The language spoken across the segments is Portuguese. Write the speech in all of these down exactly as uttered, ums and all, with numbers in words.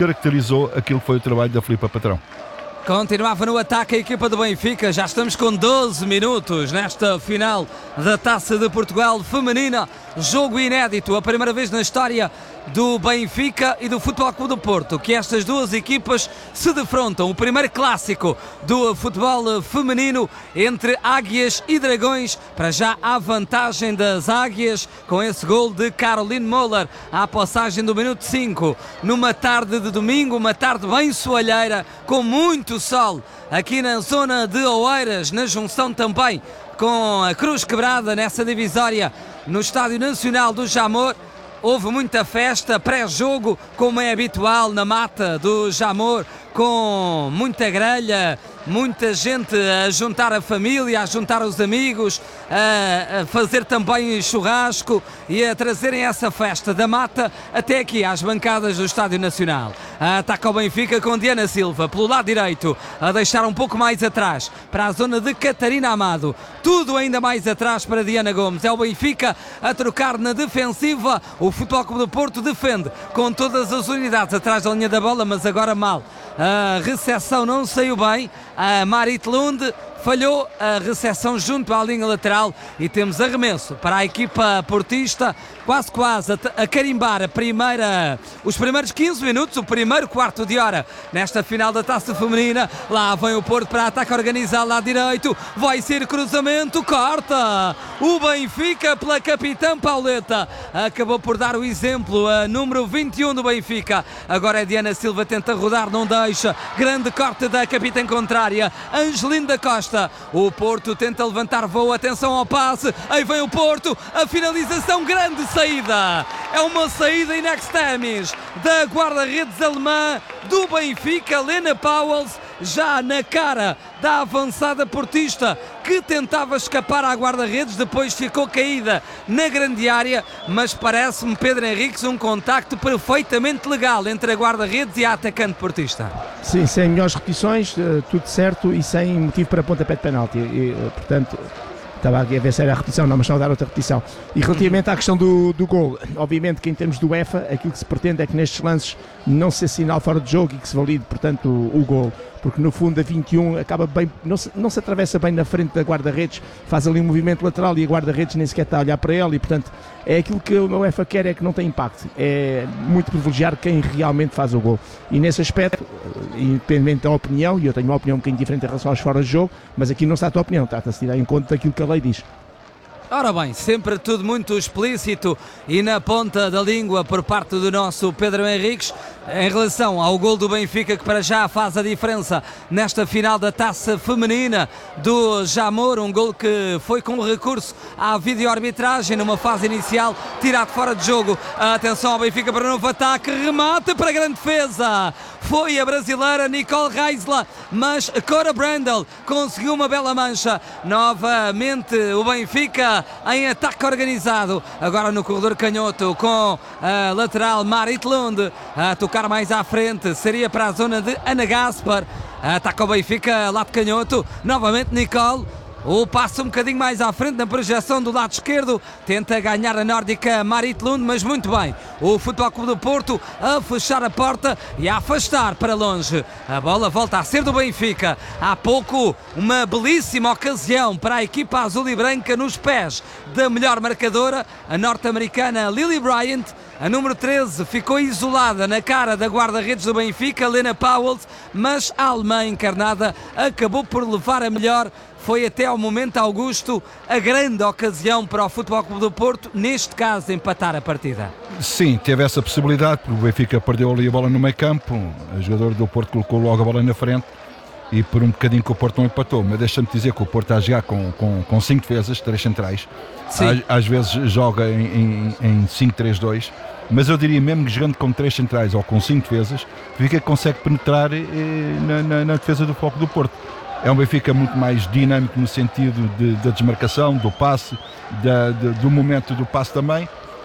descaracterizou aquilo que foi o trabalho da Filipa Patrão. Continuava no ataque a equipa do Benfica, já estamos com doze minutos nesta final da Taça de Portugal feminina, jogo inédito, a primeira vez na história do Benfica e do Futebol Clube do Porto que estas duas equipas se defrontam, o primeiro clássico do futebol feminino entre Águias e Dragões. Para já a vantagem das Águias com esse gol de Caroline Moller à passagem do minuto cinco, numa tarde de domingo, uma tarde bem soalheira, com muito sol aqui na zona de Oeiras, na junção também com a Cruz Quebrada, nessa divisória no Estádio Nacional do Jamor. Houve muita festa pré-jogo, como é habitual na mata do Jamor, com muita grelha, muita gente a juntar a família, a juntar os amigos, a, a fazer também churrasco e a trazerem essa festa da mata até aqui às bancadas do Estádio Nacional. Ataca o Benfica com Diana Silva pelo lado direito, a deixar um pouco mais atrás para a zona de Catarina Amado, tudo ainda mais atrás para Diana Gomes. É o Benfica a trocar na defensiva, o Futebol Clube do Porto defende com todas as unidades atrás da linha da bola, mas agora mal. A recepção não saiu bem, a Marit Lund falhou a recepção junto à linha lateral e temos arremesso para a equipa portista, quase quase a, a carimbar a primeira, os primeiros quinze minutos, o primeiro quarto de hora nesta final da Taça Feminina. Lá vem o Porto para ataque organizado, lado direito, vai ser cruzamento, corta o Benfica pela capitã Pauleta, acabou por dar o exemplo a número vinte e um do Benfica. Agora é Diana Silva, tenta rodar, não deixa, grande corte da capitã contrária, Angelinda Costa. O Porto tenta levantar voo, atenção ao passe, aí vem o Porto, a finalização, grande saída, é uma saída in extremis da guarda-redes alemã do Benfica, Lena Pauwels, já na cara da avançada portista que tentava escapar à guarda-redes, depois ficou caída na grande área, mas parece-me, Pedro Henriques, um contacto perfeitamente legal entre a guarda-redes e a atacante portista. Sim, sem melhores repetições, tudo certo e sem motivo para pontapé de penalti, e, portanto... Estava aqui a ver se era a repetição, não, mas não dar outra repetição. E relativamente à questão do, do gol, obviamente que em termos do UEFA, aquilo que se pretende é que nestes lances não se assinale fora de jogo e que se valide, portanto, o, o gol. Porque no fundo a vinte e um acaba bem, não se, não se atravessa bem na frente da guarda-redes, faz ali um movimento lateral e a guarda-redes nem sequer está a olhar para ele e, portanto, é aquilo que a UEFA quer, é que não tem impacto. É muito privilegiar quem realmente faz o gol. E nesse aspecto, independente da opinião, e eu tenho uma opinião um bocadinho diferente em relação aos fora de jogo, mas aqui não está a tua opinião, trata-se de dar em conta daquilo que a lei diz. Ora bem, sempre tudo muito explícito e na ponta da língua por parte do nosso Pedro Henriques em relação ao gol do Benfica, que para já faz a diferença nesta final da Taça Feminina do Jamor, um gol que foi com recurso à videoarbitragem numa fase inicial, tirado fora de jogo. Atenção ao Benfica para o novo ataque, remate para a grande defesa, foi a brasileira Nicole Reisler, mas Cora Brandel conseguiu uma bela mancha. Novamente o Benfica em ataque organizado, agora no corredor canhoto com a lateral Marit Lund a tocar mais à frente, seria para a zona de Ana Gaspar. Ataca o Benfica, lado canhoto, novamente Nicole. O passo um bocadinho mais à frente na projeção do lado esquerdo, tenta ganhar a nórdica Marit Lund, mas muito bem. O Futebol Clube do Porto a fechar a porta e a afastar para longe. A bola volta a ser do Benfica. Há pouco uma belíssima ocasião para a equipa azul e branca nos pés da melhor marcadora, a norte-americana Lily Bryant. A número treze ficou isolada na cara da guarda-redes do Benfica, Lena Pauwels, mas a alemã encarnada acabou por levar a melhor. Foi até ao momento, Augusto, a grande ocasião para o Futebol Clube do Porto, neste caso, empatar a partida. Sim, teve essa possibilidade, porque o Benfica perdeu ali a bola no meio campo, o jogador do Porto colocou logo a bola na frente e por um bocadinho que o Porto não empatou, mas deixa-me dizer que o Porto está a jogar com, com, com cinco defesas, três centrais, às, às vezes joga em, em, em cinco três dois, mas eu diria mesmo que jogando com três centrais ou com cinco defesas, o Benfica consegue penetrar eh, na, na, na defesa do Futebol do Porto. É um Benfica muito mais dinâmico no sentido de, da desmarcação, do passe, da, de, do momento do passe também,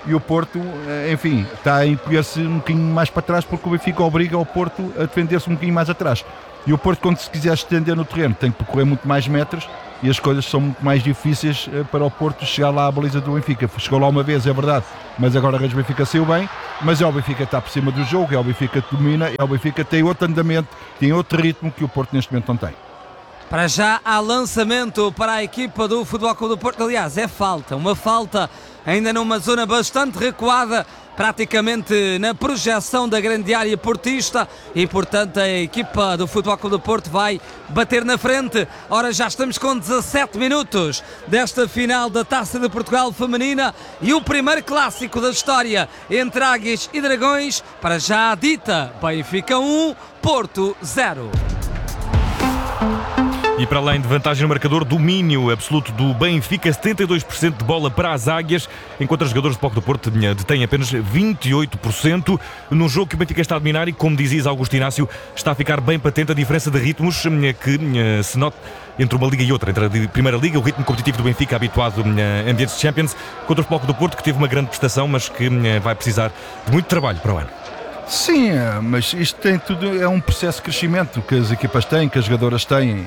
e o Porto, enfim, está a encolher-se um bocadinho mais para trás porque o Benfica obriga o Porto a defender-se um bocadinho mais atrás. E o Porto, quando se quiser estender no terreno, tem que percorrer muito mais metros e as coisas são muito mais difíceis para o Porto chegar lá à baliza do Benfica. Chegou lá uma vez, é verdade, mas agora o Benfica saiu bem, mas é o Benfica que está por cima do jogo, é o Benfica que domina, é o Benfica que tem outro andamento, tem outro ritmo que o Porto neste momento não tem. Para já há lançamento para a equipa do Futebol Clube do Porto. Aliás, é falta, uma falta ainda numa zona bastante recuada, praticamente na projeção da grande área portista, e portanto a equipa do Futebol Clube do Porto vai bater na frente. Ora, já estamos com dezassete minutos desta final da Taça de Portugal feminina e o primeiro clássico da história entre Águias e Dragões. Para já a dita Benfica um, Porto zero. E para além de vantagem no marcador, domínio absoluto do Benfica, setenta e dois por cento de bola para as Águias, enquanto os jogadores do Futebol Clube do Porto detêm apenas vinte e oito por cento. Num jogo que o Benfica está a dominar e, como dizias, Augusto Inácio, está a ficar bem patente a diferença de ritmos que se nota entre uma liga e outra. Entre a Primeira Liga, o ritmo competitivo do Benfica, habituado a ambientes de Champions, contra o Futebol Clube do Porto, que teve uma grande prestação, mas que vai precisar de muito trabalho para o ano. Sim, mas isto tem tudo, é um processo de crescimento que as equipas têm, que as jogadoras têm.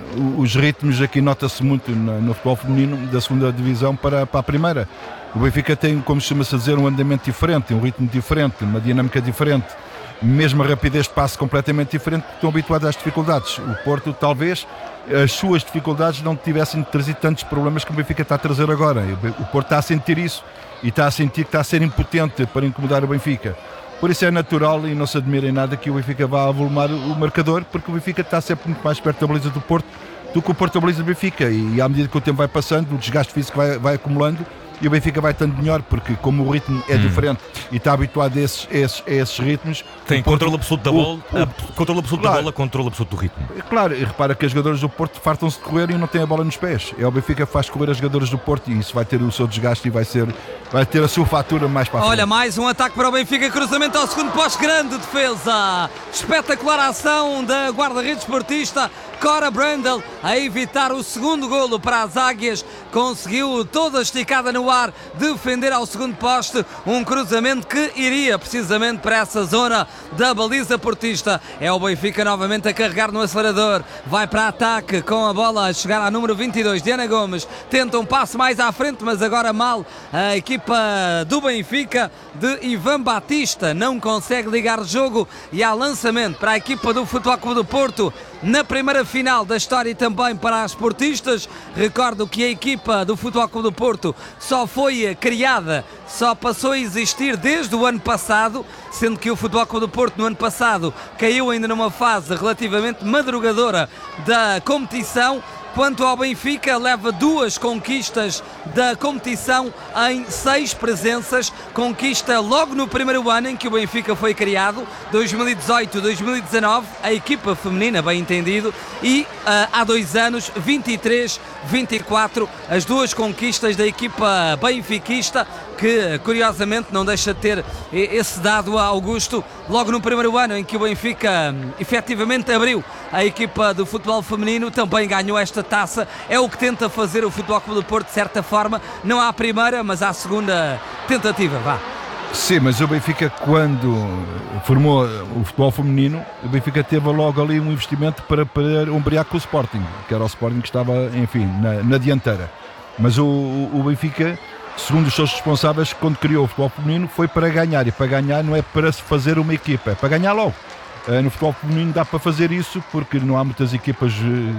Os ritmos aqui nota-se muito no futebol feminino da segunda divisão para, para a primeira. O Benfica tem, como chama-se a dizer, um andamento diferente, um ritmo diferente, uma dinâmica diferente, mesmo a rapidez de passe completamente diferente, porque estão habituados às dificuldades. O Porto, talvez, as suas dificuldades não tivessem trazido tantos problemas que o Benfica está a trazer agora. O Porto está a sentir isso e está a sentir que está a ser impotente para incomodar o Benfica. Por isso é natural e não se admira em nada que o Benfica vá a volumar o marcador, porque o Benfica está sempre muito mais perto da baliza do Porto do que o Porto da baliza do Benfica, e à medida que o tempo vai passando, o desgaste físico vai, vai acumulando e o Benfica vai estando melhor, porque como o ritmo é hum. diferente e está habituado a esses, esses, a esses ritmos... Tem Porto, controle absoluto da bola, o, o, controle absoluto claro, da bola, controle absoluto do ritmo. Claro, e repara que as jogadoras do Porto fartam-se de correr e não têm a bola nos pés. É o Benfica que faz correr as jogadoras do Porto e isso vai ter o seu desgaste e vai, ser, vai ter a sua fatura mais para a frente. Olha, mais um ataque para o Benfica, cruzamento ao segundo poste, grande defesa. Espetacular ação da guarda-redes portista Cora Brandel a evitar o segundo golo para as Águias. Conseguiu toda esticada no ar defender ao segundo poste um cruzamento que iria precisamente para essa zona da baliza portista. É o Benfica novamente a carregar no acelerador, vai para ataque com a bola a chegar à número vinte e dois, Diana Gomes, tenta um passo mais à frente, mas agora mal a equipa do Benfica de Ivan Batista não consegue ligar o jogo e há lançamento para a equipa do Futebol Clube do Porto na primeira final da história e também para as portistas. Recordo que a equipa do Futebol Clube do Porto só foi criada, só passou a existir desde o ano passado, sendo que o Futebol Clube do Porto no ano passado caiu ainda numa fase relativamente madrugadora da competição. Quanto ao Benfica, leva duas conquistas da competição em seis presenças. Conquista logo no primeiro ano em que o Benfica foi criado, dois mil e dezoito, dois mil e dezanove, a equipa feminina, bem entendido, e uh, há dois anos, vinte e três, vinte e quatro, as duas conquistas da equipa benfiquista, que curiosamente não deixa de ter esse dado a Augusto, logo no primeiro ano em que o Benfica um, efetivamente abriu a equipa do futebol feminino, também ganhou esta taça. É o que tenta fazer o Futebol Clube do Porto, de certa forma, não à primeira, mas à segunda tentativa, vá. Sim, mas o Benfica, quando formou o futebol feminino, o Benfica teve logo ali um investimento para poder ombrear com o Sporting, que era o Sporting que estava, enfim, na, na dianteira. Mas o, o Benfica, segundo os seus responsáveis, quando criou o futebol feminino, foi para ganhar, e para ganhar não é para se fazer uma equipa, é para ganhar logo. No futebol feminino dá para fazer isso porque não há muitas equipas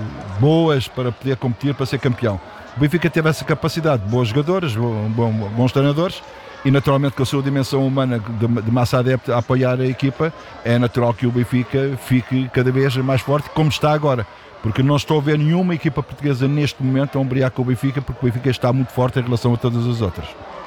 boas para poder competir, para ser campeão. O Benfica teve essa capacidade, bons jogadores, bons treinadores, e naturalmente com a sua dimensão humana de massa adepta a apoiar a equipa, é natural que o Benfica fique cada vez mais forte, como está agora. Porque não estou a ver nenhuma equipa portuguesa neste momento a ombrear com o Benfica, porque o Benfica está muito forte em relação a todas as outras.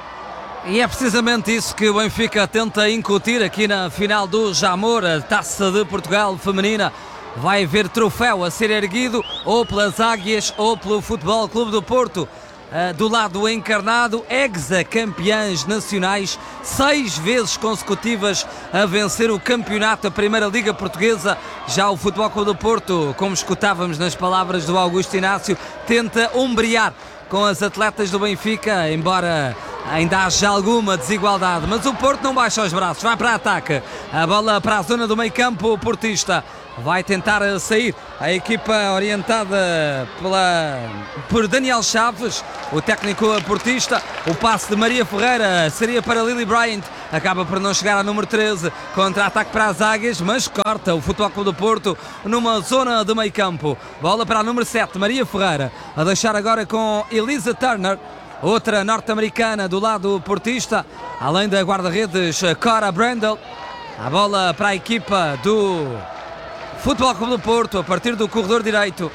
E é precisamente isso que o Benfica tenta incutir aqui na final do Jamor, a Taça de Portugal feminina. Vai haver troféu a ser erguido ou pelas Águias ou pelo Futebol Clube do Porto. Uh, do lado encarnado, ex-campeãs nacionais, seis vezes consecutivas a vencer o campeonato da Primeira Liga Portuguesa. Já o Futebol Clube do Porto, como escutávamos nas palavras do Augusto Inácio, tenta ombrear com as atletas do Benfica, embora ainda haja alguma desigualdade, mas o Porto não baixa os braços, vai para ataque, a bola para a zona do meio campo, o portista vai tentar sair, a equipa orientada pela, por Daniel Chaves, o técnico portista, o passe de Maria Ferreira seria para Lily Bryant, acaba por não chegar ao número treze, contra-ataque para as Águias, mas corta o Futebol Clube do Porto numa zona de meio campo, bola para a número sete, Maria Ferreira, a deixar agora com Elisa Turner, outra norte-americana do lado portista, além da guarda-redes Cora Brandel, a bola para a equipa do Futebol Clube do Porto, a partir do corredor direito,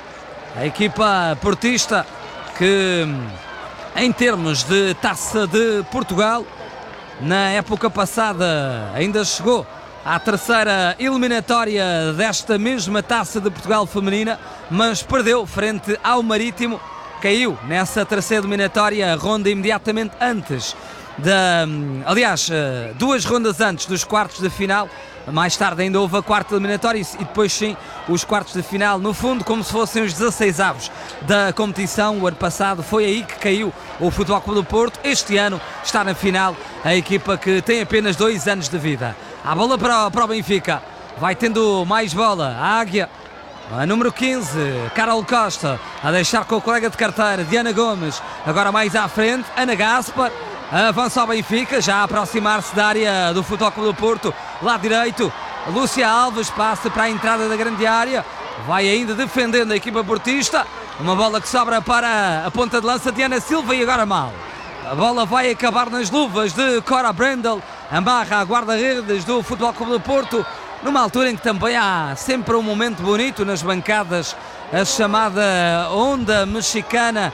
a equipa portista que, em termos de Taça de Portugal, na época passada ainda chegou à terceira eliminatória desta mesma Taça de Portugal feminina, mas perdeu frente ao Marítimo, caiu nessa terceira eliminatória, ronda imediatamente antes da, aliás, duas rondas antes dos quartos de final. Mais tarde ainda houve a quarta eliminatória e depois sim os quartos de final, no fundo como se fossem os dezasseis avos da competição. O ano passado foi aí que caiu o Futebol Clube do Porto, este ano está na final a equipa que tem apenas dois anos de vida. A bola para, para o Benfica, vai tendo mais bola, a Águia, a número quinze, Carol Costa, a deixar com o colega de carteira, Diana Gomes, agora mais à frente, Ana Gaspar, avança ao Benfica, já a aproximar-se da área do Futebol Clube do Porto, lado direito, Lúcia Alves, passa para a entrada da grande área, vai ainda defendendo a equipa portista, uma bola que sobra para a ponta de lança de Ana Silva e agora mal. A bola vai acabar nas luvas de Cora Brandel, amarra a guarda-redes do Futebol Clube do Porto, numa altura em que também há sempre um momento bonito nas bancadas, a chamada onda mexicana,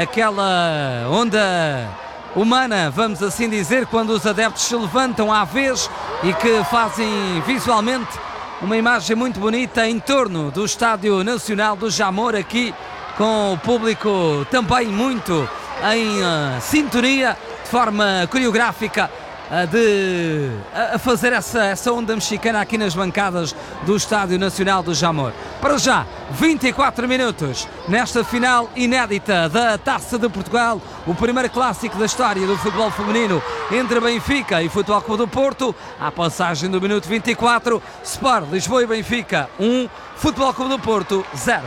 aquela onda humana, vamos assim dizer, quando os adeptos se levantam à vez e que fazem visualmente uma imagem muito bonita em torno do Estádio Nacional do Jamor, aqui com o público também muito em uh, sintonia, de forma coreográfica, uh, de, uh, a fazer essa, essa onda mexicana aqui nas bancadas do Estádio Nacional do Jamor. Para já, vinte e quatro minutos nesta final inédita da Taça de Portugal, o primeiro clássico da história do futebol feminino entre Benfica e Futebol Clube do Porto. À passagem do minuto vinte e quatro, Sport Lisboa e Benfica um, Futebol Clube do Porto zero.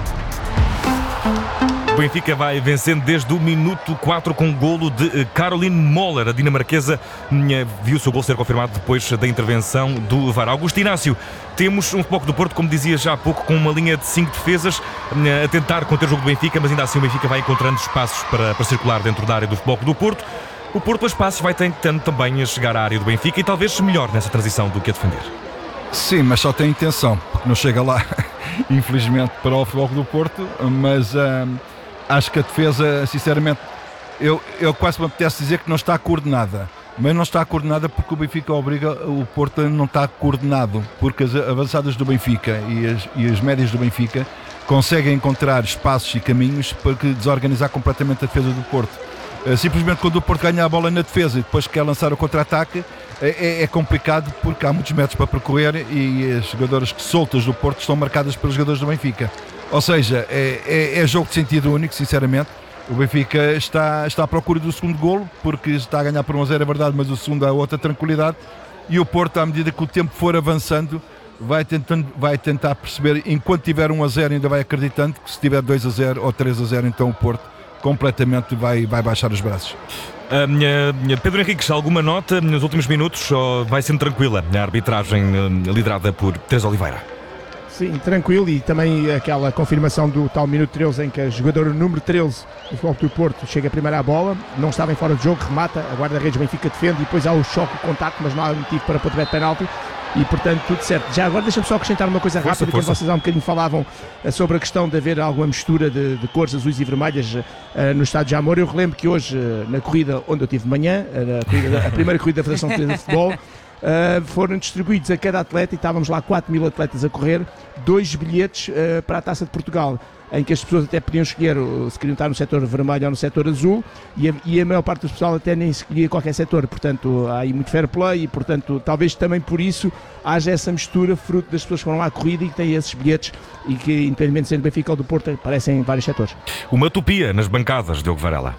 O Benfica vai vencendo desde o minuto quatro com um golo de Caroline Moller. A dinamarquesa viu o seu golo ser confirmado depois da intervenção do V A R. Augusto Inácio, temos um Futebol do Porto, como dizia já há pouco, com uma linha de cinco defesas a tentar conter o jogo do Benfica, mas ainda assim o Benfica vai encontrando espaços para, para circular dentro da área do Futebol do Porto. O Porto, a espaços, vai tentando também a chegar à área do Benfica e talvez melhor nessa transição do que a defender. Sim, mas só tem intenção, porque não chega lá, infelizmente, para o Futebol do Porto, mas hum, acho que a defesa, sinceramente, eu, eu quase me apetece dizer que não está coordenada, mas não está coordenada porque o Benfica obriga o Porto a não estar coordenado, porque as avançadas do Benfica e as, e as médias do Benfica conseguem encontrar espaços e caminhos para que desorganizar completamente a defesa do Porto. Simplesmente quando o Porto ganha a bola na defesa e depois quer lançar o contra-ataque, é, é complicado porque há muitos metros para percorrer e as jogadoras soltas do Porto estão marcadas pelos jogadores do Benfica. Ou seja, é, é, é jogo de sentido único, sinceramente. O Benfica está, está à procura do segundo golo, porque está a ganhar por um a zero, é verdade, mas o segundo há outra tranquilidade. E o Porto, à medida que o tempo for avançando, vai, tentando, vai tentar perceber, enquanto tiver um a zero ainda vai acreditando que se tiver dois a zero ou três a zero, então o Porto completamente vai, vai baixar os braços. Uh, minha, minha Pedro Henriques, alguma nota nos últimos minutos ou vai sendo tranquila a arbitragem uh, liderada por Teresa Oliveira? Sim, tranquilo, e também aquela confirmação do tal minuto treze em que a jogadora número treze do Futebol do Porto chega primeiro à bola, não estava em fora de jogo, remata, a guarda-redes Benfica defende e depois há o choque, o contacto, mas não há motivo para pontapé de penalti. E portanto tudo certo. Já agora deixa-me só acrescentar uma coisa força, rápida, força. que vocês há um bocadinho falavam uh, sobre a questão de haver alguma mistura de, de cores azuis e vermelhas uh, no estádio de Jamor. Eu relembro que hoje, uh, na corrida onde eu estive de manhã, uh, a, corrida, a primeira corrida da Federação Portuguesa de Futebol, uh, foram distribuídos a cada atleta, e estávamos lá quatro mil atletas a correr, dois bilhetes uh, para a Taça de Portugal, em que as pessoas até podiam escolher se queriam estar no setor vermelho ou no setor azul, e a, e a maior parte do pessoal até nem escolhia qualquer setor. Portanto, há aí muito fair play e, portanto, talvez também por isso haja essa mistura, fruto das pessoas que foram lá à corrida e que têm esses bilhetes e que, independentemente de ser do Benfica ou do Porto, aparecem em vários setores. Uma utopia nas bancadas, Diogo Varela.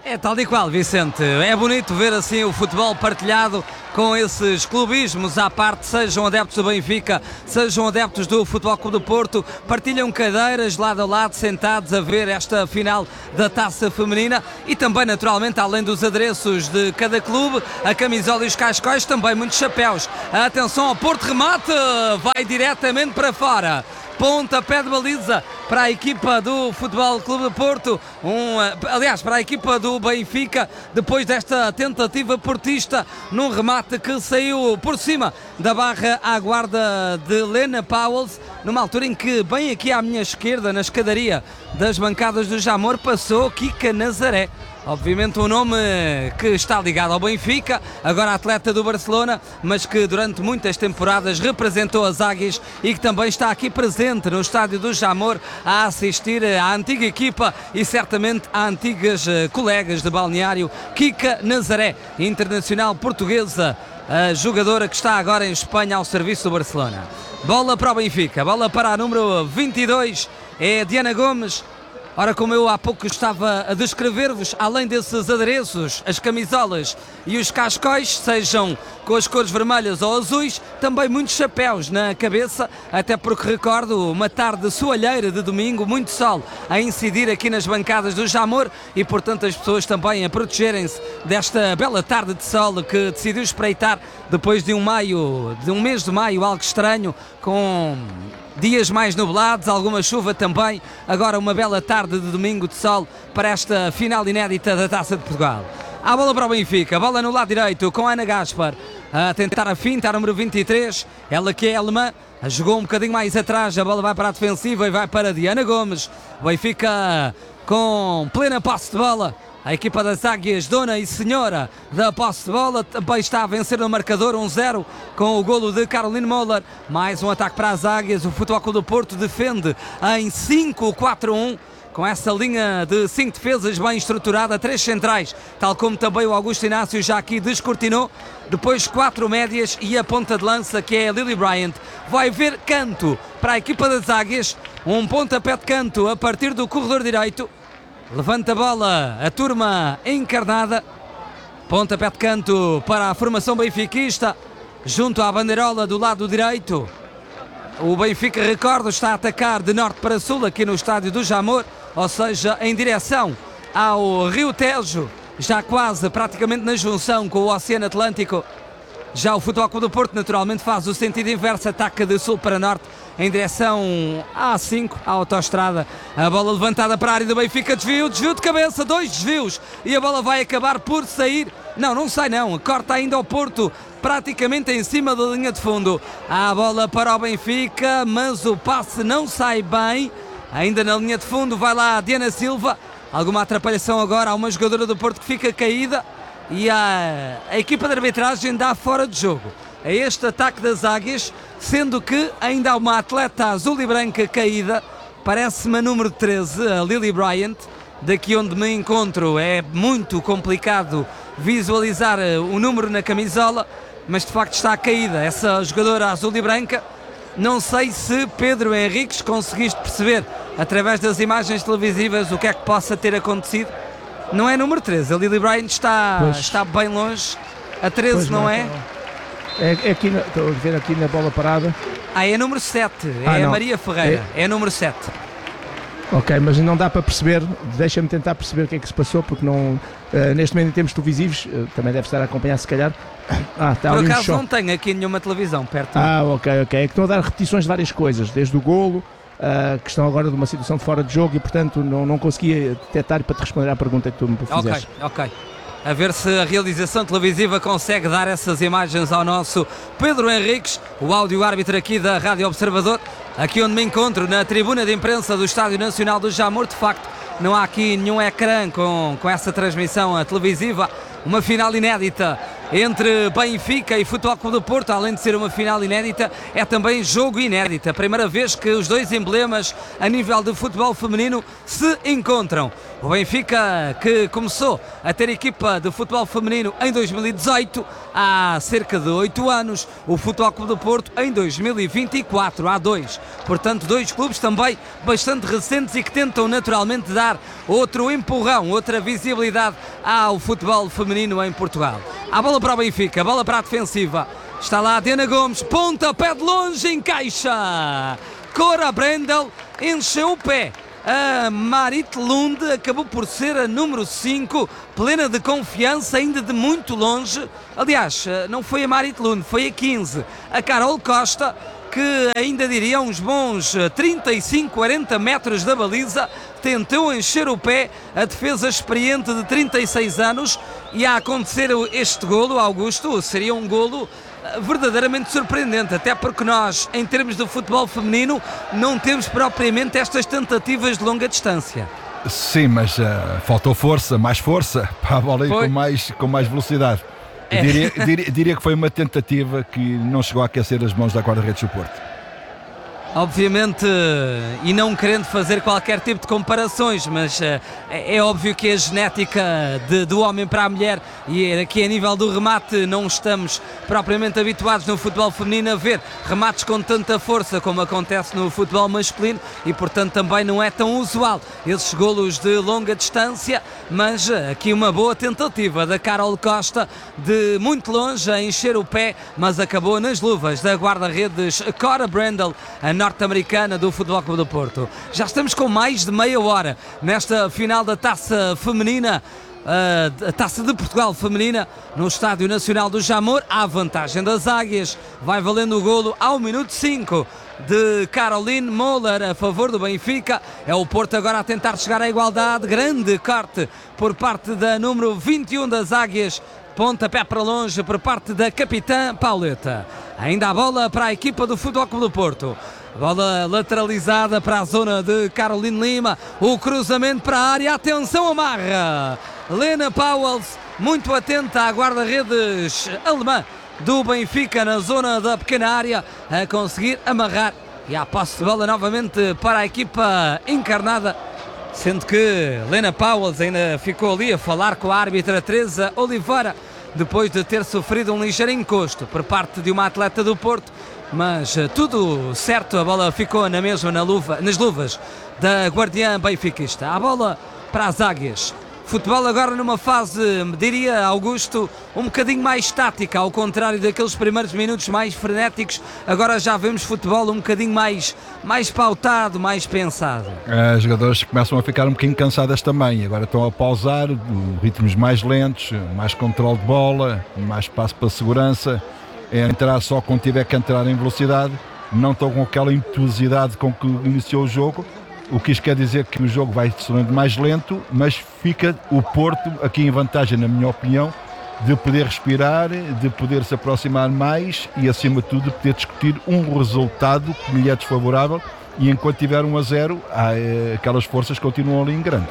É tal e qual, Vicente. É bonito ver assim o futebol partilhado com esses clubismos à parte, sejam adeptos do Benfica, sejam adeptos do Futebol Clube do Porto, partilham cadeiras lado a lado, sentados a ver esta final da Taça Feminina e também, naturalmente, além dos adereços de cada clube, a camisola e os cascóis, também muitos chapéus. Atenção ao Porto, remate, vai diretamente para fora. Pontapé de baliza para a equipa do Futebol Clube do Porto, um, aliás, para a equipa do Benfica, depois desta tentativa portista num remate que saiu por cima da barra à guarda de Lena Powells, numa altura em que, bem aqui à minha esquerda, na escadaria das bancadas do Jamor, passou Kika Nazaré. Obviamente um nome que está ligado ao Benfica, agora atleta do Barcelona, mas que durante muitas temporadas representou as Águias e que também está aqui presente no estádio do Jamor a assistir à antiga equipa e certamente a antigas colegas de balneário. Kika Nazaré, internacional portuguesa, a jogadora que está agora em Espanha ao serviço do Barcelona. Bola para o Benfica, bola para a número vinte e dois, é Diana Gomes. Ora, como eu há pouco estava a descrever-vos, além desses adereços, as camisolas e os cascóis, sejam com as cores vermelhas ou azuis, também muitos chapéus na cabeça, até porque recordo uma tarde soalheira de domingo, muito sol a incidir aqui nas bancadas do Jamor e, portanto, as pessoas também a protegerem-se desta bela tarde de sol que decidiu espreitar depois de um maio, de um mês de maio algo estranho, com dias mais nublados, alguma chuva também. Agora uma bela tarde de domingo de sol para esta final inédita da Taça de Portugal. A bola para o Benfica, bola no lado direito com Ana Gaspar a tentar a finta, a número vinte e três, ela que é alemã, jogou um bocadinho mais atrás, a bola vai para a defensiva e vai para Diana Gomes. O Benfica com plena posse de bola. A equipa das Águias, dona e senhora da posse de bola, também está a vencer no marcador um zero com o golo de Caroline Moller. Mais um ataque para as Águias. O Futebol Clube do Porto defende em cinco quatro um, com essa linha de cinco defesas bem estruturada, três centrais, tal como também o Augusto Inácio já aqui descortinou. Depois quatro médias e a ponta de lança, que é a Lily Bryant. Vai ver canto para a equipa das Águias, um pontapé de canto a partir do corredor direito. Levanta a bola a turma encarnada, pontapé de canto para a formação benfiquista, junto à bandeirola do lado direito. O Benfica, recordo, está a atacar de norte para sul aqui no estádio do Jamor, ou seja, em direção ao Rio Tejo, já quase praticamente na junção com o Oceano Atlântico. Já o Futebol Clube do Porto naturalmente faz o sentido inverso, ataca de sul para norte em direção à A cinco, à autoestrada. A bola levantada para a área do Benfica, desvio, desvio de cabeça, dois desvios e a bola vai acabar por sair. Não, não sai não, corta ainda ao Porto, praticamente em cima da linha de fundo. A bola para o Benfica, mas o passe não sai bem, ainda na linha de fundo. Vai lá a Diana Silva, alguma atrapalhação agora, há uma jogadora do Porto que fica caída e a, a equipa de arbitragem dá fora de jogo a este ataque das Águias, sendo que ainda há uma atleta azul e branca caída, parece-me a número treze, a Lily Bryant. Daqui onde me encontro é muito complicado visualizar o número na camisola, mas de facto está caída essa jogadora azul e branca. Não sei se, Pedro Henriques, conseguiste perceber através das imagens televisivas o que é que possa ter acontecido. Não é número treze, a Lily Bryant está, está bem longe, a treze pois não, não é? É, é aqui, estou a ver aqui na bola parada. Ah, é número sete, é ah, a Maria Ferreira, é, é número sete. Ok, mas não dá para perceber, deixa-me tentar perceber o que é que se passou, porque não, uh, neste momento em termos televisivos, uh, também deve estar a acompanhar se calhar. Ah, está Por ali acaso um não tenho aqui nenhuma televisão perto. Ah, ok, ok, é que estão a dar repetições de várias coisas, desde o golo, uh, que estão agora de uma situação de fora de jogo e portanto não, não conseguia detectar para te responder à pergunta que tu me fizeste. Ok, ok. A ver se a realização televisiva consegue dar essas imagens ao nosso Pedro Henriques, o áudio-árbitro aqui da Rádio Observador, aqui onde me encontro, na tribuna de imprensa do Estádio Nacional do Jamor. De facto, não há aqui nenhum ecrã com, com essa transmissão televisiva. Uma final inédita entre Benfica e Futebol Clube do Porto. Além de ser uma final inédita, é também jogo inédito. A primeira vez que os dois emblemas a nível de futebol feminino se encontram. O Benfica, que começou a ter equipa de futebol feminino em dois mil e dezoito, há cerca de oito anos, o Futebol Clube do Porto em dois mil e vinte e quatro, há dois. Portanto, dois clubes também bastante recentes e que tentam naturalmente dar outro empurrão, outra visibilidade ao futebol feminino em Portugal. A bola para o Benfica, bola para a defensiva. Está lá a Diana Gomes, pontapé de longe, encaixa. Cora Brendel encheu o pé. A Marit Lund acabou por ser a número cinco, plena de confiança, ainda de muito longe. Aliás, não foi a Marit Lund, foi a quinze, a Carol Costa, que ainda diria uns bons trinta e cinco, quarenta metros da baliza, tentou encher o pé, a defesa experiente de trinta e seis anos, e a acontecer este golo, Augusto, seria um golo verdadeiramente surpreendente, até porque nós, em termos de futebol feminino, não temos propriamente estas tentativas de longa distância. Sim, mas uh, faltou força, mais força para a bola ir com mais, com mais velocidade. É. Diria, diria, diria que foi uma tentativa que não chegou a aquecer as mãos da guarda-redes do Porto. Obviamente, e não querendo fazer qualquer tipo de comparações, mas uh, é, é óbvio que a genética de, do homem para a mulher, e aqui a nível do remate não estamos propriamente habituados no futebol feminino a ver remates com tanta força como acontece no futebol masculino, e portanto também não é tão usual esses golos de longa distância, mas uh, aqui uma boa tentativa da Carol Costa de muito longe a encher o pé, mas acabou nas luvas da guarda-redes Cora Brendel, a norte-americana do Futebol Clube do Porto. Já estamos com mais de meia hora nesta final da Taça Feminina, a Taça de Portugal Feminina, no Estádio Nacional do Jamor. À vantagem das Águias, vai valendo o golo ao minuto cinco de Caroline Moller a favor do Benfica. É o Porto agora a tentar chegar à igualdade. Grande corte por parte da número vinte e um das Águias, pontapé para longe por parte da capitã Pauleta. Ainda a bola para a equipa do Futebol Clube do Porto. Bola lateralizada para a zona de Caroline Lima. O cruzamento para a área. Atenção, amarra. Lena Pauwels, muito atenta à guarda-redes alemã do Benfica na zona da pequena área, a conseguir amarrar. E a posse de bola novamente para a equipa encarnada, sendo que Lena Pauwels ainda ficou ali a falar com a árbitra Teresa Oliveira, depois de ter sofrido um ligeiro encosto por parte de uma atleta do Porto, mas tudo certo, a bola ficou na mesma na luva, nas luvas da guardiã benfiquista. A bola para as Águias. Futebol agora numa fase, diria Augusto, um bocadinho mais tática, ao contrário daqueles primeiros minutos mais frenéticos. Agora já vemos futebol um bocadinho mais, mais pautado, mais pensado. Os jogadores começam a ficar um bocadinho cansadas também, agora estão a pausar, ritmos mais lentos, mais controle de bola, mais espaço para segurança, é entrar só quando tiver que entrar em velocidade, não estão com aquela impetuosidade com que iniciou o jogo. O que isto quer dizer que o jogo vai se tornando mais lento, mas fica o Porto aqui em vantagem, na minha opinião, de poder respirar, de poder se aproximar mais e, acima de tudo, de poder discutir um resultado que lhe é desfavorável, e enquanto tiver um a zero, há, é, aquelas forças continuam ali em grande.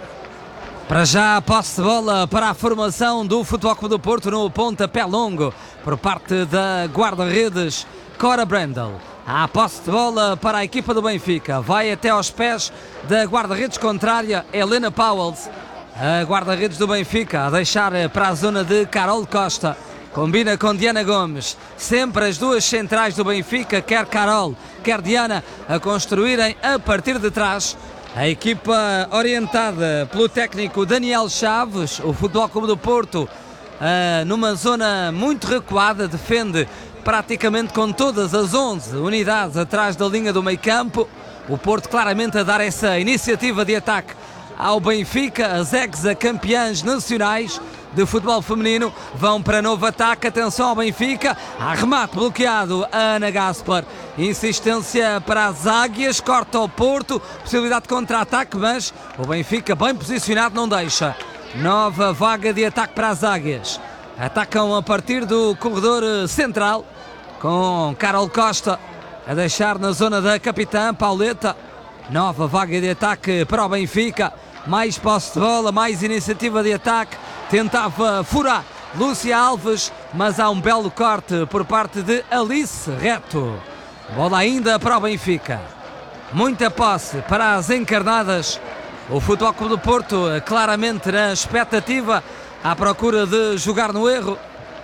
Para já a posse de bola para a formação do Futebol Clube do Porto no pontapé longo por parte da guarda-redes Cora Brendel. A posse de bola para a equipa do Benfica, vai até aos pés da guarda-redes contrária, Helena Pauwels. A guarda-redes do Benfica a deixar para a zona de Carol Costa, combina com Diana Gomes. Sempre as duas centrais do Benfica, quer Carol, quer Diana, a construírem a partir de trás. A equipa orientada pelo técnico Daniel Chaves, o Futebol Clube do Porto, uh, numa zona muito recuada, defende praticamente com todas as onze unidades atrás da linha do meio campo. O Porto claramente a dar essa iniciativa de ataque ao Benfica. As ex-campeãs nacionais de futebol feminino vão para novo ataque. Atenção ao Benfica, há remate bloqueado a Ana Gaspar, insistência para as Águias, corta ao Porto, possibilidade de contra-ataque, mas o Benfica bem posicionado não deixa. Nova vaga de ataque para as Águias, atacam a partir do corredor central, com Carol Costa a deixar na zona da capitã Pauleta. Nova vaga de ataque para o Benfica, mais posse de bola, mais iniciativa de ataque. Tentava furar Lúcia Alves, mas há um belo corte por parte de Alice Reto. Bola ainda para o Benfica, muita posse para as encarnadas. O Futebol Clube do Porto claramente na expectativa, à procura de jogar no erro.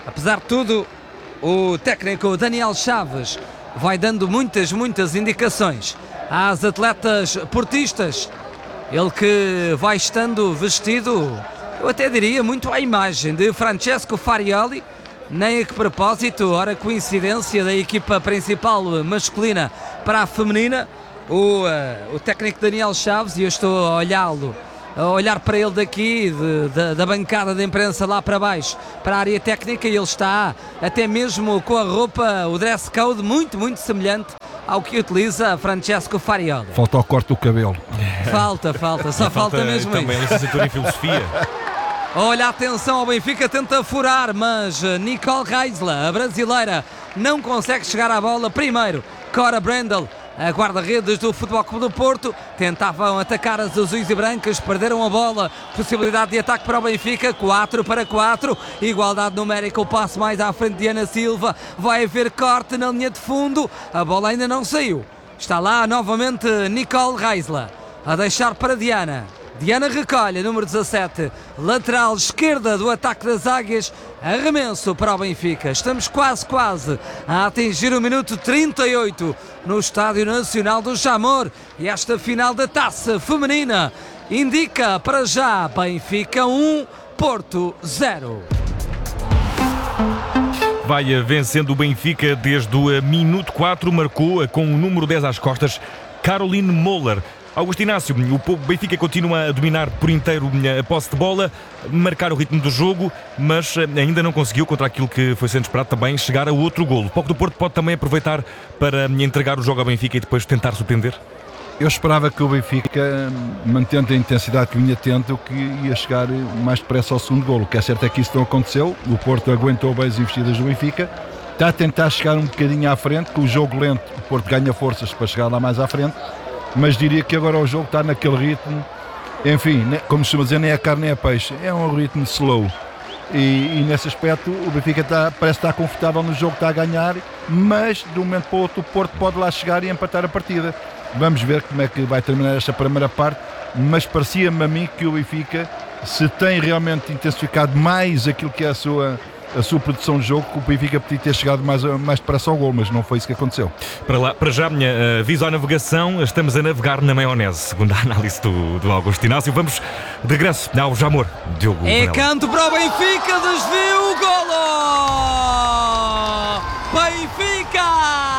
Apesar de tudo, o técnico Daniel Chaves vai dando muitas, muitas indicações às atletas portistas. Ele que vai estando vestido, eu até diria, muito à imagem de Francesco Farioli. Nem a que propósito, ora coincidência da equipa principal masculina para a feminina, o, uh, o técnico Daniel Chaves, e eu estou a olhá-lo, a olhar para ele daqui, de, de, da bancada de imprensa lá para baixo, para a área técnica, e ele está até mesmo com a roupa, o dress code, muito, muito semelhante ao que utiliza Francesco Farioli. Falta o corte do cabelo. Falta, falta, só falta, falta mesmo também isso. a licenciatura em Filosofia. Olha, atenção ao Benfica, tenta furar, mas Nicole Reisler, a brasileira, não consegue chegar à bola. Primeiro, Cora Brendel, a guarda-redes do Futebol Clube do Porto, tentavam atacar as azuis e brancas, perderam a bola, possibilidade de ataque para o Benfica, quatro para quatro, igualdade numérica, o passo mais à frente de Ana Silva, vai haver corte na linha de fundo, a bola ainda não saiu, está lá novamente Nicole Reisler, a deixar para Diana. Diana recolhe, número dezassete, lateral esquerda do ataque das Águias, arremesso para o Benfica. Estamos quase, quase a atingir o minuto trinta e oito no Estádio Nacional do Jamor, e esta final da Taça Feminina indica para já Benfica um, Porto zero. Vai vencendo o Benfica desde o minuto quatro, marcou com o número dez às costas, Caroline Moller. Augusto Inácio, o Benfica continua a dominar por inteiro a posse de bola, marcar o ritmo do jogo, mas ainda não conseguiu, contra aquilo que foi sendo esperado também, chegar a outro golo. O Foco do Porto pode também aproveitar para entregar o jogo ao Benfica e depois tentar surpreender? Eu esperava que o Benfica, mantendo a intensidade que vinha tendo, que ia chegar mais depressa ao segundo golo. O que é certo é que isso não aconteceu, o Porto aguentou bem as investidas do Benfica, está a tentar chegar um bocadinho à frente, com o jogo lento o Porto ganha forças para chegar lá mais à frente, mas diria que agora o jogo está naquele ritmo, enfim, como se chama dizer, nem é carne nem é peixe, é um ritmo slow, e, e nesse aspecto o Benfica está, parece estar confortável no jogo, está a ganhar, mas de um momento para o outro o Porto pode lá chegar e empatar a partida. Vamos ver como é que vai terminar esta primeira parte, mas parecia-me a mim que o Benfica, se tem realmente intensificado mais aquilo que é a sua... a sua produção de jogo, que o Benfica podia ter chegado mais, mais depressa ao gol, mas não foi isso que aconteceu. Para, lá, para já, minha uh, viso à navegação, estamos a navegar na maionese, segundo a análise do, do Augusto Inácio. Vamos de regresso ao Jamor, Diogo É Varela. canto para o Benfica, desvio, golo! Benfica!